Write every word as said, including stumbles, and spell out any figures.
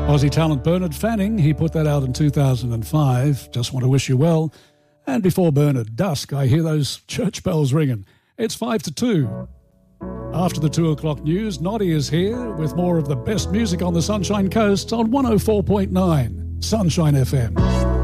Aussie talent Bernard Fanning, he put that out in two thousand five. Just want to wish you well. And before Bernard, Dusk, I hear those church bells ringing. It's five to two. After the two o'clock news, Noddy is here with more of the best music on the Sunshine Coast on one oh four point nine Sunshine F M.